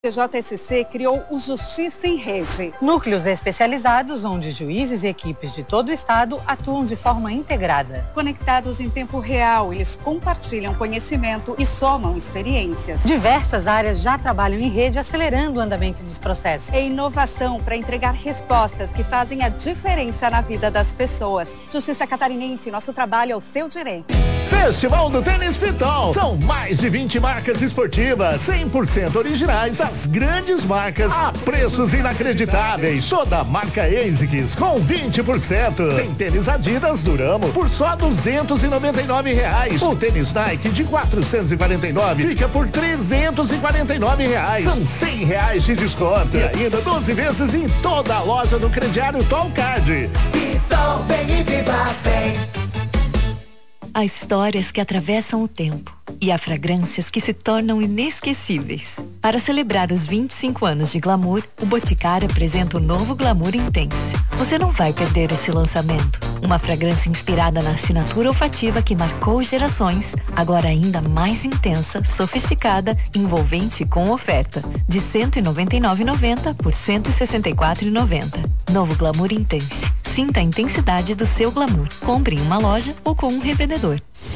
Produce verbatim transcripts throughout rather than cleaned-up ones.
J S C criou o Justiça em Rede. Núcleos especializados onde juízes e equipes de todo o estado atuam de forma integrada. Conectados em tempo real, eles compartilham conhecimento e somam experiências. Diversas áreas já trabalham em rede, acelerando o andamento dos processos. É inovação para entregar respostas que fazem a diferença na vida das pessoas. Justiça Catarinense, nosso trabalho é o seu direito. Festival do Tênis Pitol. São mais de vinte marcas esportivas, cem por cento originais, das grandes marcas, a preços inacreditáveis. Toda marca ASICS com vinte por cento. Tem tênis Adidas Duramo por só duzentos e noventa e nove reais. O tênis Nike de quatrocentos e quarenta e nove fica por trezentos e quarenta e nove reais. São cem reais de desconto. E ainda doze vezes em toda a loja do crediário Tolcard. Pitol, vem e viva bem. Há histórias que atravessam o tempo e há fragrâncias que se tornam inesquecíveis. Para celebrar os vinte e cinco anos de Glamour, o Boticário apresenta o novo Glamour Intense. Você não vai perder esse lançamento. Uma fragrância inspirada na assinatura olfativa que marcou gerações, agora ainda mais intensa, sofisticada, envolvente e com oferta. De cento e noventa e nove reais e noventa centavos por cento e sessenta e quatro reais e noventa centavos. Novo Glamour Intense. Sinta a intensidade do seu glamour. Compre em uma loja ou com um revendedor.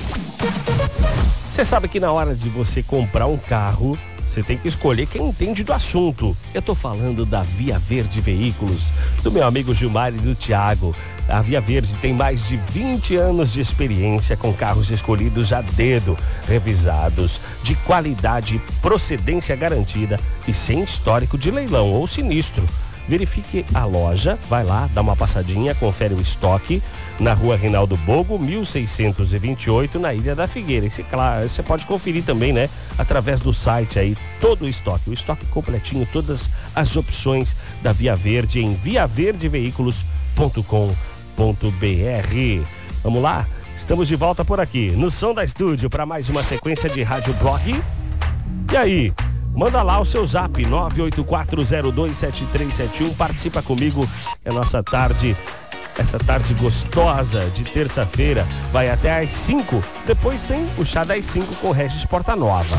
Você sabe que na hora de você comprar um carro, você tem que escolher quem entende do assunto. Eu tô falando da Via Verde Veículos, do meu amigo Gilmar e do Thiago. A Via Verde tem mais de vinte anos de experiência com carros escolhidos a dedo, revisados, de qualidade, procedência garantida e sem histórico de leilão ou sinistro. Verifique a loja, vai lá, dá uma passadinha, confere o estoque na rua Reinaldo Bogo, mil seiscentos e vinte e oito, na Ilha da Figueira. E, claro, você pode conferir também, né, através do site aí, todo o estoque, o estoque completinho, todas as opções da Via Verde em via verde veículos ponto com ponto br. Vamos lá? Estamos de volta por aqui, no Som da Estúdio, para mais uma sequência de Rádio Blog. E aí? Manda lá o seu zap nove oito quatro zero dois sete três sete um, participa comigo, é nossa tarde, essa tarde gostosa de terça-feira, vai até às cinco, depois tem o chá das cinco com Regis Portanova.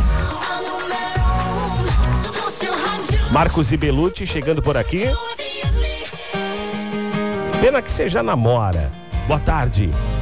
Marcos e Belucci chegando por aqui. Pena que você já namora. Boa tarde.